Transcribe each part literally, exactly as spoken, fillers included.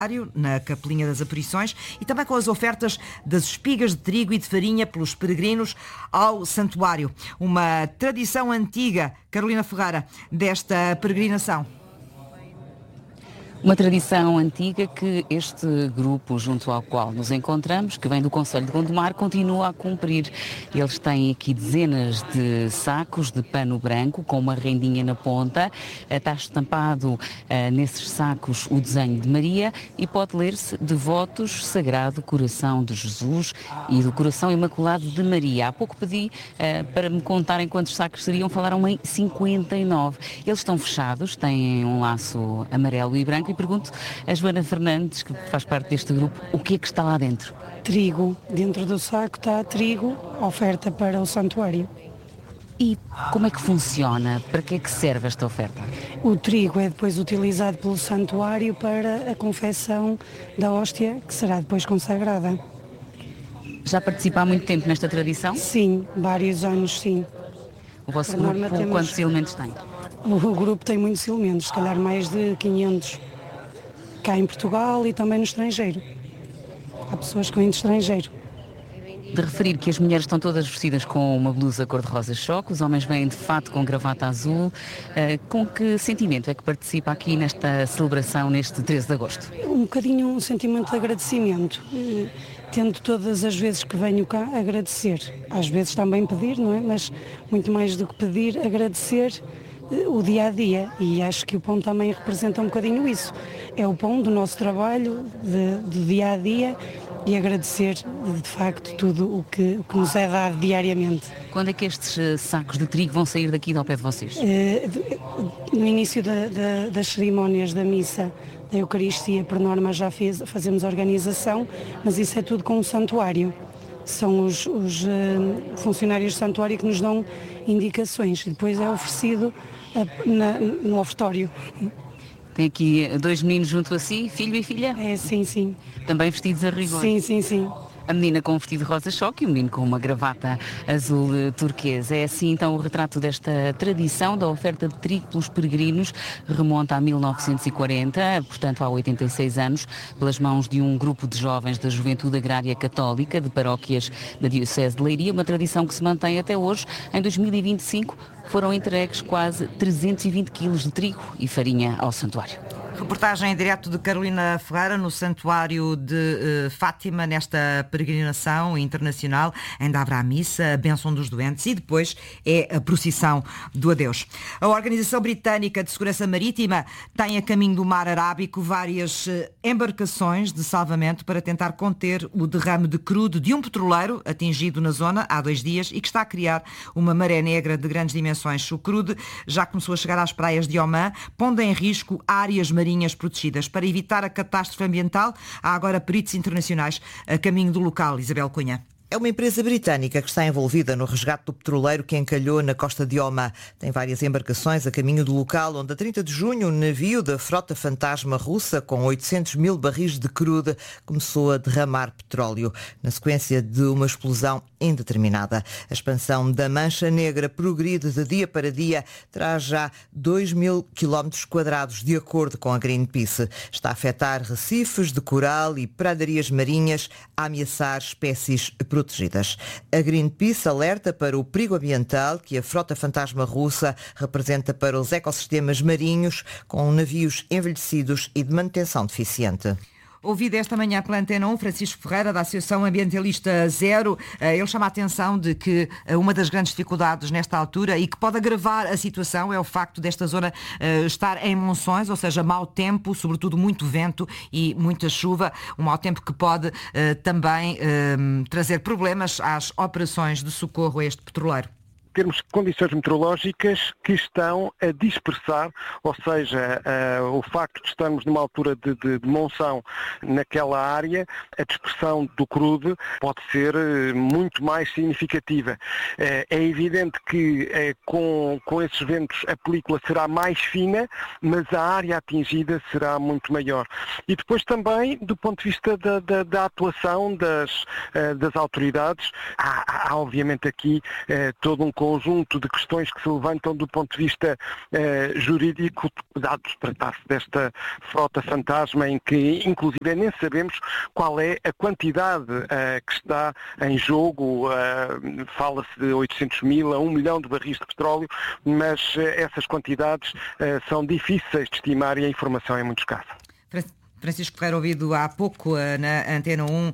na Capelinha das Aparições e também com as ofertas das espigas de trigo e de farinha pelos peregrinos ao santuário. Uma tradição antiga, Carolina Ferreira, desta peregrinação. Uma tradição antiga que este grupo, junto ao qual nos encontramos, que vem do Concelho de Gondomar, continua a cumprir. Eles têm aqui dezenas de sacos de pano branco com uma rendinha na ponta. Está estampado uh, nesses sacos o desenho de Maria e pode ler-se Devotos Sagrado Coração de Jesus e do Coração Imaculado de Maria. Há pouco pedi uh, para me contarem quantos sacos seriam, falaram em cinquenta e nove. Eles estão fechados, têm um laço amarelo e branco. E pergunto a Joana Fernandes, que faz parte deste grupo, o que é que está lá dentro? Trigo. Dentro do saco está trigo, oferta para o santuário. E como é que funciona? Para que é que serve esta oferta? O trigo é depois utilizado pelo santuário para a confecção da hóstia, que será depois consagrada. Já participa há muito tempo nesta tradição? Sim, vários anos, sim. O vosso grupo, temos... quantos elementos tem? O grupo tem muitos elementos, se calhar mais de quinhentos. Cá em Portugal e também no estrangeiro. Há pessoas que vêm do estrangeiro. De referir que as mulheres estão todas vestidas com uma blusa cor-de-rosa choque, os homens vêm de fato com gravata azul. Uh, com que sentimento é que participa aqui nesta celebração, neste treze de agosto? Um bocadinho um sentimento de agradecimento. Uh, tento todas as vezes que venho cá agradecer. Às vezes também pedir, não é? Mas muito mais do que pedir, agradecer o dia-a-dia, e acho que o pão também representa um bocadinho isso. É o pão do nosso trabalho, de, do dia-a-dia, e agradecer de facto tudo o que, o que nos é dado diariamente. Quando é que estes uh, sacos de trigo vão sair daqui ao pé de vocês? Uh, no início da, da, das cerimónias da missa, da Eucaristia, por norma já fez, fazemos organização, mas isso é tudo com o santuário. São os, os uh, funcionários do santuário que nos dão indicações, e depois é oferecido Na, no ofertório. Tem aqui dois meninos junto a si, filho e filha? É, sim, sim. Também vestidos a rigor? Sim, sim, sim. A menina com um vestido rosa choque e o menino com uma gravata azul turquesa. É assim então o retrato desta tradição da oferta de trigo pelos peregrinos. Remonta a mil novecentos e quarenta, portanto há oitenta e seis anos, pelas mãos de um grupo de jovens da Juventude Agrária Católica de paróquias da Diocese de Leiria, uma tradição que se mantém até hoje. Em dois mil e vinte e cinco foram entregues quase trezentos e vinte quilos de trigo e farinha ao santuário. Reportagem em direto de Carolina Ferreira no Santuário de uh, Fátima, nesta peregrinação internacional. Ainda haverá a missa, a bênção dos doentes e depois é a procissão do adeus. A Organização Britânica de Segurança Marítima tem a caminho do Mar Arábico várias uh, embarcações de salvamento para tentar conter o derrame de crudo de um petroleiro atingido na zona há dois dias e que está a criar uma maré negra de grandes dimensões. O crudo já começou a chegar às praias de Omã, pondo em risco áreas marinhas protegidas. Para evitar a catástrofe ambiental, há agora peritos internacionais a caminho do local. Isabel Cunha. É uma empresa britânica que está envolvida no resgate do petroleiro que encalhou na costa de Omã. Tem várias embarcações a caminho do local onde, a trinta de junho, um navio da frota fantasma russa com oitocentos mil barris de crudo começou a derramar petróleo, na sequência de uma explosão indeterminada. A expansão da mancha negra progride de dia para dia, traz já dois mil quilómetros quadrados, de acordo com a Greenpeace. Está a afetar recifes de coral e pradarias marinhas, a ameaçar espécies protegidas. protegidas. A Greenpeace alerta para o perigo ambiental que a frota fantasma russa representa para os ecossistemas marinhos, com navios envelhecidos e de manutenção deficiente. Ouvido esta manhã pela Antena um, Francisco Ferreira, da Associação Ambientalista Zero, ele chama a atenção de que uma das grandes dificuldades nesta altura e que pode agravar a situação é o facto desta zona estar em monções, ou seja, mau tempo, sobretudo muito vento e muita chuva, um mau tempo que pode também trazer problemas às operações de socorro a este petroleiro. Temos condições meteorológicas que estão a dispersar, ou seja, uh, o facto de estarmos numa altura de, de, de monção naquela área, a dispersão do crudo pode ser uh, muito mais significativa. Uh, é evidente que uh, com, com esses ventos a película será mais fina, mas a área atingida será muito maior. E depois também, do ponto de vista da, da, da atuação das, uh, das autoridades, há, há obviamente aqui uh, todo um conjunto de questões que se levantam do ponto de vista eh, jurídico, dado tratar-se desta frota fantasma em que, inclusive, nem sabemos qual é a quantidade eh, que está em jogo. Eh, fala-se de oitocentos mil a um milhão de barris de petróleo, mas eh, essas quantidades eh, são difíceis de estimar e a informação é muito escassa. Francisco Ferreira, ouvido há pouco na Antena um,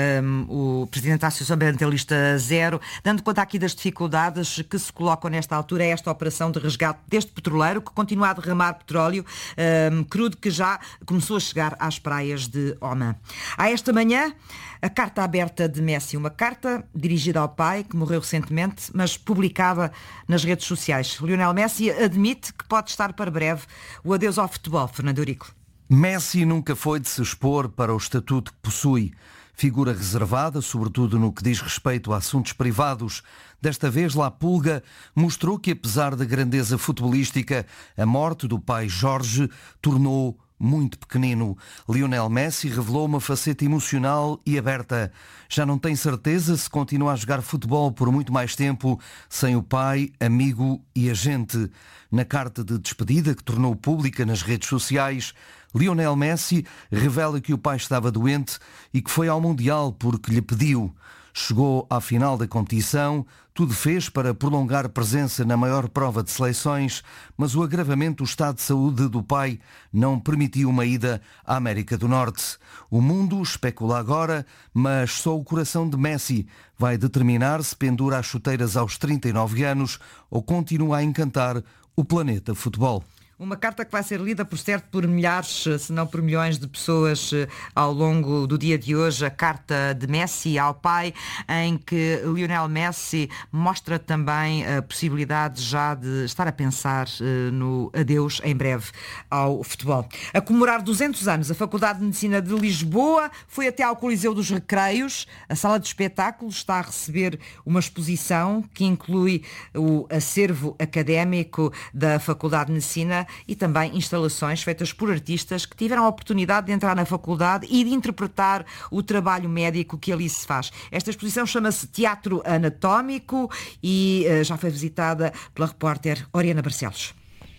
um, o Presidente da Associação Ambientalista Zero, dando conta aqui das dificuldades que se colocam nesta altura a esta operação de resgate deste petroleiro que continua a derramar petróleo um, crudo que já começou a chegar às praias de Oman. Há esta manhã a carta aberta de Messi, uma carta dirigida ao pai que morreu recentemente, mas publicada nas redes sociais. Lionel Messi admite que pode estar para breve o adeus ao futebol. Fernando Eurico. Messi nunca foi de se expor para o estatuto que possui. Figura reservada, sobretudo no que diz respeito a assuntos privados. Desta vez, La Pulga mostrou que, apesar da grandeza futebolística, a morte do pai Jorge tornou muito pequenino. Lionel Messi revelou uma faceta emocional e aberta. Já não tem certeza se continua a jogar futebol por muito mais tempo sem o pai, amigo e agente. Na carta de despedida que tornou pública nas redes sociais, Lionel Messi revela que o pai estava doente e que foi ao Mundial porque lhe pediu. Chegou à final da competição, tudo fez para prolongar presença na maior prova de seleções, mas o agravamento do estado de saúde do pai não permitiu uma ida à América do Norte. O mundo especula agora, mas só o coração de Messi vai determinar se pendura as chuteiras aos trinta e nove anos ou continua a encantar o planeta futebol. Uma carta que vai ser lida, por certo, por milhares, se não por milhões de pessoas ao longo do dia de hoje. A carta de Messi ao pai, em que Lionel Messi mostra também a possibilidade já de estar a pensar no adeus em breve ao futebol. A comemorar duzentos anos, a Faculdade de Medicina de Lisboa foi até ao Coliseu dos Recreios. A sala de espetáculos está a receber uma exposição que inclui o acervo académico da Faculdade de Medicina e também instalações feitas por artistas que tiveram a oportunidade de entrar na faculdade e de interpretar o trabalho médico que ali se faz. Esta exposição chama-se Teatro Anatómico e uh, já foi visitada pela repórter Oriana Barcelos.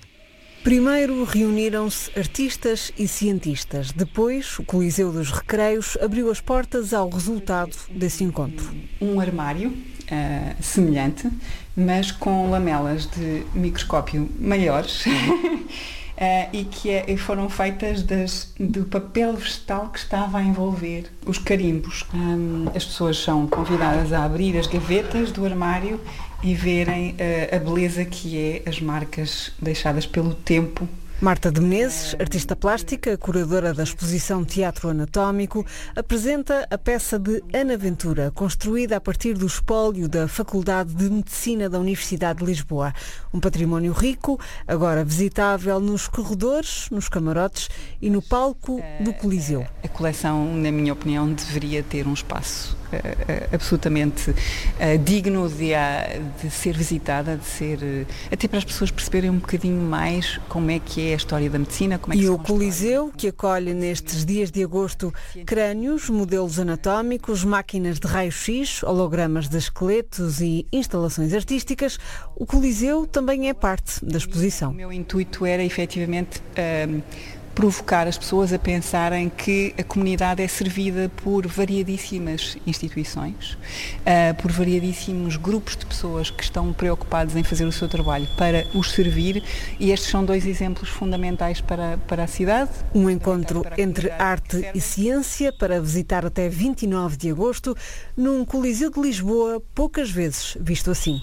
Primeiro reuniram-se artistas e cientistas. Depois, o Coliseu dos Recreios abriu as portas ao resultado desse encontro. Um armário uh, semelhante, mas com lamelas de microscópio maiores uh, e que é, foram feitas das, do papel vegetal que estava a envolver os carimbos. Um, as pessoas são convidadas a abrir as gavetas do armário e verem uh, a beleza que é as marcas deixadas pelo tempo. Marta de Menezes, artista plástica, curadora da exposição Teatro Anatómico, apresenta a peça de Ana Ventura, construída a partir do espólio da Faculdade de Medicina da Universidade de Lisboa. Um património rico, agora visitável nos corredores, nos camarotes e no palco do Coliseu. A coleção, na minha opinião, deveria ter um espaço uh, uh, absolutamente uh, digno de, uh, de ser visitada, de ser, uh, até para as pessoas perceberem um bocadinho mais como é que é a história da medicina. Como é que e o Coliseu, que acolhe nestes dias de agosto crânios, modelos anatómicos, máquinas de raio-x, hologramas de esqueletos e instalações artísticas, o Coliseu também é parte da exposição. O meu intuito era, efetivamente, um, provocar as pessoas a pensarem que a comunidade é servida por variadíssimas instituições, uh, por variadíssimos grupos de pessoas que estão preocupados em fazer o seu trabalho para os servir, e estes são dois exemplos fundamentais para, para a cidade. Um encontro entre arte e ciência para visitar até vinte e nove de agosto num Coliseu de Lisboa, poucas vezes visto assim.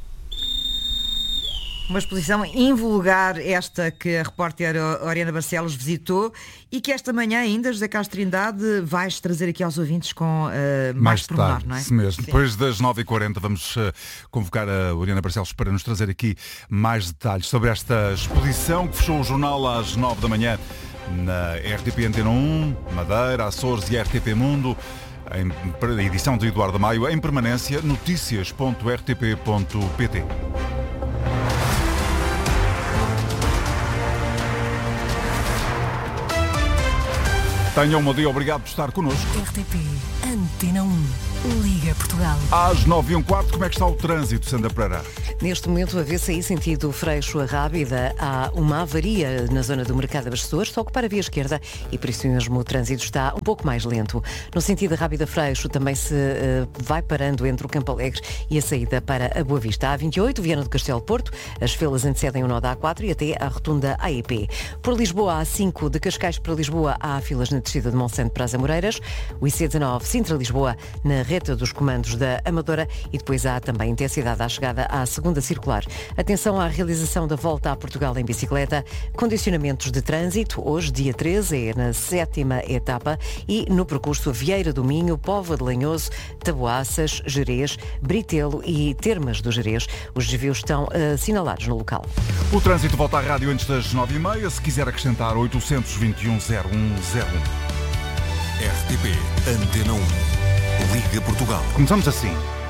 Uma exposição invulgar esta que a repórter Oriana Barcelos visitou e que esta manhã ainda, José Carlos Trindade, vais trazer aqui aos ouvintes com uh, mais, mais pormenor, não é? Isso mesmo. Sim. Depois das nove e quarenta vamos uh, convocar a Oriana Barcelos para nos trazer aqui mais detalhes sobre esta exposição que fechou o jornal às nove da manhã na R T P Antena um, Madeira, Açores e R T P Mundo. Em edição de Eduardo Maio, em permanência, notícias ponto r t p ponto p t. Tenham um bom dia, obrigado por estar connosco. R T P Antena um. Liga Portugal. Às nove e um quarto, como é que está o trânsito, Sandra Pereira? Neste momento, a vê-se aí sentido Freixo a Rábida, há uma avaria na zona do Mercado Abastecedores, só que para a via esquerda, e por isso mesmo o trânsito está um pouco mais lento. No sentido Rábida Freixo, também se uh, vai parando entre o Campo Alegre e a saída para a Boa Vista. A vinte e oito, Viana do Castelo Porto, as filas antecedem o nó da A quatro e até a rotunda A E P. Por Lisboa, a A cinco, de Cascais para Lisboa, há filas na descida de Monsanto para as Amoreiras. O I C dezanove, Sintra-Lisboa, na reta dos comandos da Amadora, e depois há também intensidade à chegada à segunda circular. Atenção à realização da volta a Portugal em bicicleta. Condicionamentos de trânsito, hoje, dia treze, é na sétima etapa, e no percurso Vieira do Minho, Póvoa de Lanhoso, Taboaças, Gerês, Britelo e Termas do Gerês. Os desvios estão assinalados no local. O trânsito volta à rádio antes das nove e meia. Se quiser acrescentar oitocentos e vinte e um, zero um zero um. R T P Antena um. Liga Portugal. Começamos assim.